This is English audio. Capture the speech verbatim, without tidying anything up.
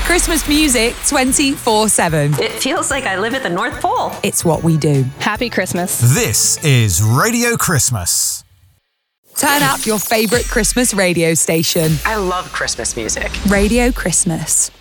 Christmas music twenty-four seven. It feels like I live at the North Pole. It's what we do. Happy Christmas. This is Radio Christmas. Turn up your favourite Christmas radio station. I love Christmas music. Radio Christmas.